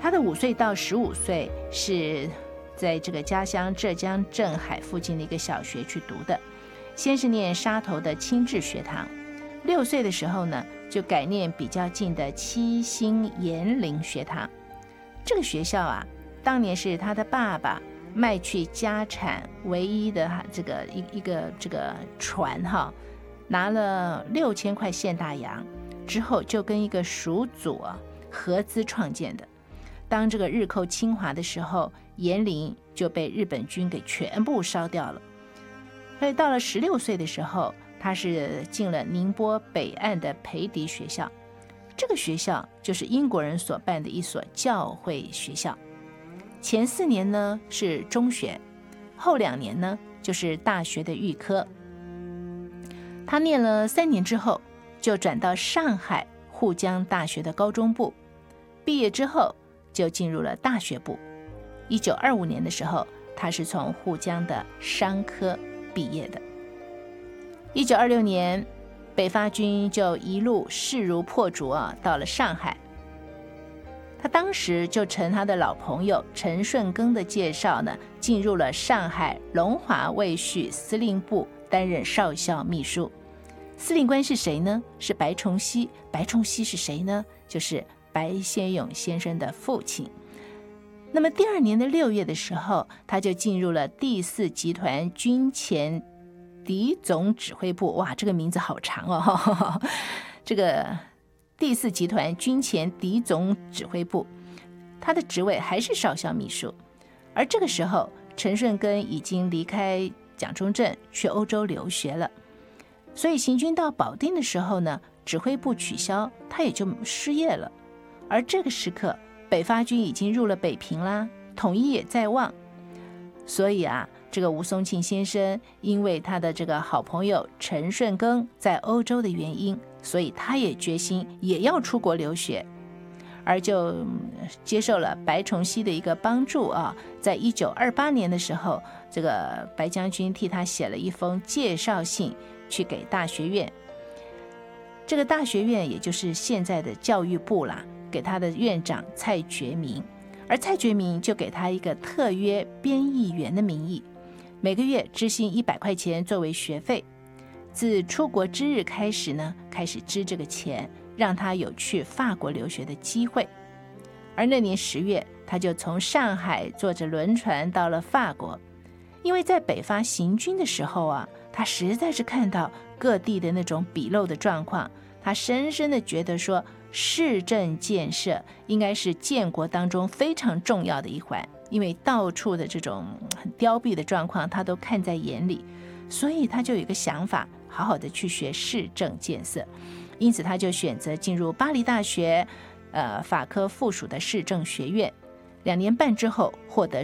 他的5岁到15岁是在这个家乡浙江镇海附近的一个小学去读的，先是念沙头的清治学堂，6岁的时候呢，就改念比较近的七星延陵学堂。这个学校啊，当年是他的爸爸卖去家产唯一的一个船哈，拿了6000块现大洋之后，就跟一个蜀祖合资创建的。当这个日寇侵华的时候，延陵就被日本军给全部烧掉了。所以到了16岁的时候，他是进了宁波北岸的培迪学校。这个学校就是英国人所办的一所教会学校。前4年呢是中学，后2年呢就是大学的预科。他念了3年之后，就转到上海沪江大学的高中部，毕业之后就进入了大学部。1925年的时候，他是从沪江的商科毕业的。1926年，北伐军就一路势如破竹到了上海。他当时就承他的老朋友陈顺庚的介绍呢，进入了上海龙华卫戍司令部担任少校秘书。司令官是谁呢？是白崇禧。白崇禧是谁呢？就是白先勇先生的父亲。那么第2年的6月的时候，他就进入了第4集团军前敌总指挥部。哇，这个名字好长哦。这个第4集团军前敌总指挥部，他的职位还是少校秘书。而这个时候，陈顺庚已经离开蒋中正去欧洲留学了，所以行军到保定的时候呢，指挥部取消，他也就失业了。而这个时刻，北伐军已经入了北平啦，统一也在望。所以这个吴松庆先生因为他的这个好朋友陈顺庚在欧洲的原因，所以他也决心也要出国留学，而就接受了白崇禧的一个帮助在1928年的时候，这个白将军替他写了一封介绍信去给大学院。这个大学院也就是现在的教育部啦，给他的院长蔡觉明，而蔡觉明就给他一个特约编译员的名义，每个月支薪100块钱作为学费。自出国之日开始呢，开始支这个钱，让他有去法国留学的机会。而那年10月，他就从上海坐着轮船到了法国。因为在北伐行军的时候他实在是看到各地的那种鄙陋的状况，他深深的觉得说，市政建设应该是建国当中非常重要的一环，因为到处的这种很凋敝的状况他都看在眼里，所以他就有一个想法，好好的去学市政建设。因此他就选择进入巴黎大学法科附属的市政学院，2年半之后获得